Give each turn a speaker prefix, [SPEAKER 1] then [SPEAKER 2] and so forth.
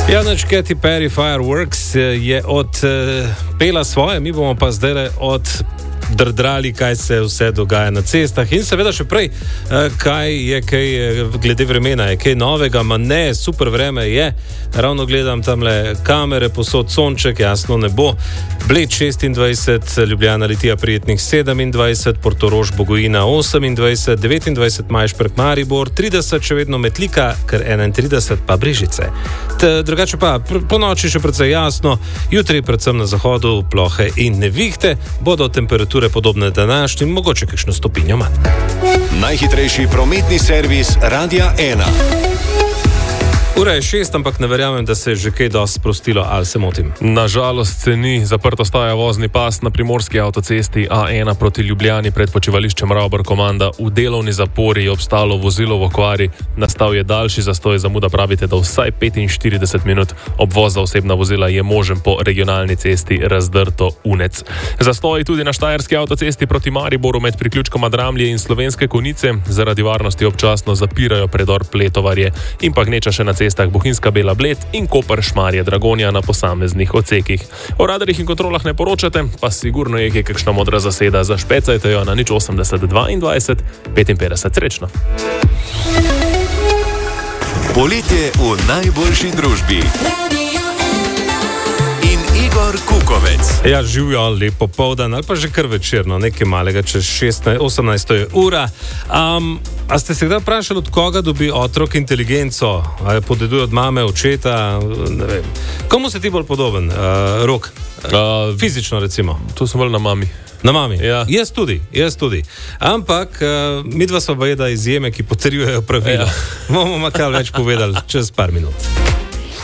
[SPEAKER 1] Janač Katy Perry Fireworks je odpela svoje, mi bomo pa zdaj drdrali, kaj se vse dogaja na cestah in seveda še prej, kaj glede vremena, je kaj novega, ma ne, super vreme je, ravno gledam tamle kamere, posod sonček, jasno nebo, Bled 26, Ljubljana Litija prijetnih 27, Portorož Bogojina 28, 29 Majšperk Maribor, 30 še vedno Metlika, kar 31 pa Brežice. Drugače pa po noči še precej jasno, jutri predvsem na zahodu plohe in nevihte, bodo temperature podobne današnjim, mogoče kakšno stopinjo manj.
[SPEAKER 2] Najhitrejši prometni servis Radia 1.
[SPEAKER 1] Ura je 6, ampak ne verjamem, da se je že kaj dosti sprostilo, ali se motim?
[SPEAKER 3] Nažalost se ni. Zaprt ostaja vozni pas na primorski avtocesti A1 proti Ljubljani pred počivališčem Ravbar Komanda. V delovni zapori je obstalo vozilo v okvari. Nastal je daljši zastoj, zamuda pravite, da vsaj 45 minut. Obvoz za osebna vozila je možen po regionalni cesti Razdrto-Unec. Zastoj tudi na štajerski avtocesti proti Mariboru med priključkoma Dramlje in Slovenske Konjice. Zaradi varnosti občasno zapirajo predor Pletovarje in pa gneča še na cestah Bohinjska Bela Bled in Koper Šmarje Dragonja na posameznih odsekih. O radarjih in kontrolah ne poročate, pa sigurno je kakšna modra zaseda. Zašpecajte jo na 080 22 55. Srečno.
[SPEAKER 2] Poletje v najboljši družbi. Igor Kukovec.
[SPEAKER 1] Ja, živijo, lepo poldan ali pa že kar večerno, nekaj malega, čez 18 je ura. A ste se kdaj vprašali, od koga dobi otrok inteligenco? Ali podeduje od mame, očeta, ne vem. Komu se ti bolj podoben, Rok? Fizično recimo.
[SPEAKER 3] To sem bolj na mami.
[SPEAKER 1] Na mami?
[SPEAKER 3] Ja.
[SPEAKER 1] Jaz tudi. Ampak midva sva bajeda izjeme, ki potrjujejo pravila.
[SPEAKER 3] Ja.
[SPEAKER 1] Bomo makar več povedali čez par minut.